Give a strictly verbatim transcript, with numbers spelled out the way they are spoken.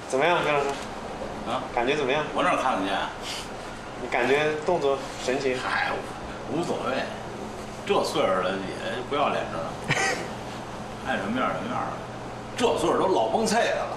怎么样，姜老师？ 啊， 感觉怎么样？ 我哪看得见？ 你感觉动作神奇？ 嗨，无所谓，这岁数了也不要脸着呢，爱什么样什么样的。这岁数都老崩脆的了。